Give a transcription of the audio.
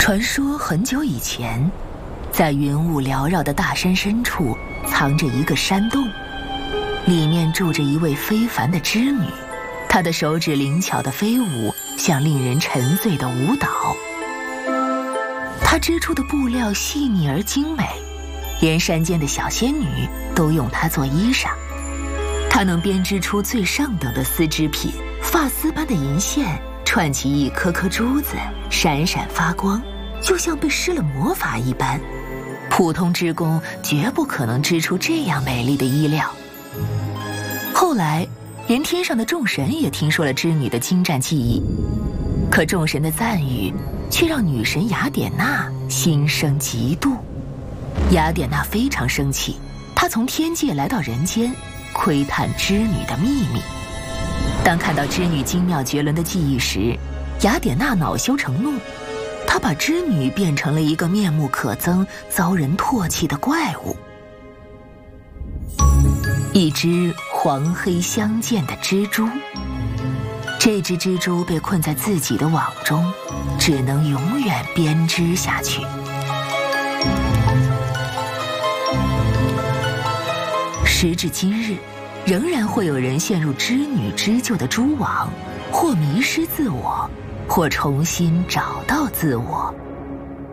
传说很久以前，在云雾缭绕的大山深处，藏着一个山洞，里面住着一位非凡的织女，她的手指灵巧地飞舞，像令人沉醉的舞蹈。她织出的布料细腻而精美，连山间的小仙女都用它做衣裳。她能编织出最上等的丝织品，发丝般的银线串起一颗颗珠子，闪闪发光，就像被施了魔法一般。普通织工绝不可能织出这样美丽的衣料。后来，连天上的众神也听说了织女的精湛技艺，可众神的赞誉却让女神雅典娜心生嫉妒。雅典娜非常生气，她从天界来到人间，窥探织女的秘密。当看到织女精妙绝伦的技艺时，雅典娜恼羞成怒，她把织女变成了一个面目可憎、遭人唾弃的怪物。一只黄黑相间的蜘蛛，这只蜘蛛被困在自己的网中，只能永远编织下去。时至今日，仍然会有人陷入织女织就的蛛网，或迷失自我，或重新找到自我。